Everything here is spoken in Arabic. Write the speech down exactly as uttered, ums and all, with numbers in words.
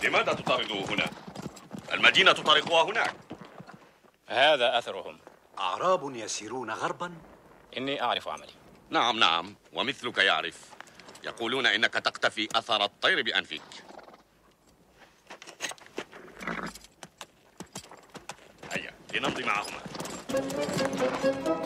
لماذا تطارده هنا؟ المدينة طريقها هناك. هذا أثرهم. أعراب يسيرون غربا؟ إني أعرف عملي. نعم نعم، ومثلك يعرف. يقولون إنك تقتفي أثر الطير بأنفك. هيا لنمضي معهما.